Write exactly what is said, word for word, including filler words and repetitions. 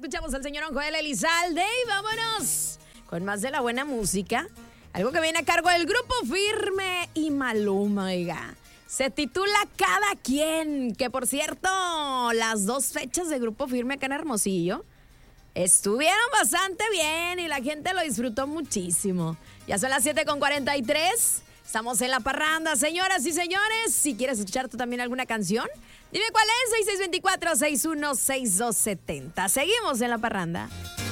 escuchamos al señor Joel Elizalde y vámonos con más de la buena música. Algo que viene a cargo del Grupo Firme y Maluma, oiga. Se titula Cada Quien, que por cierto, las dos fechas de Grupo Firme acá en Hermosillo estuvieron bastante bien y la gente lo disfrutó muchísimo. Ya son las siete con cuarenta y tres. Estamos en La Parranda, señoras y señores. Si quieres escuchar tú también alguna canción, dime cuál es, seis seis dos cuatro, seis uno seis dos siete cero. Seguimos en La Parranda.